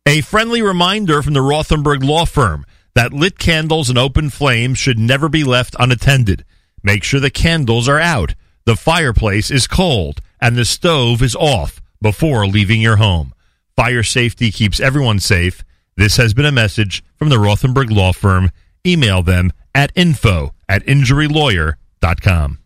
A friendly reminder from the Rothenberg Law Firm that lit candles and open flames should never be left unattended. Make sure the candles are out, the fireplace is cold, and the stove is off before leaving your home. Fire safety keeps everyone safe. This has been a message from the Rothenberg Law Firm. Email them at info@injurylawyer.com.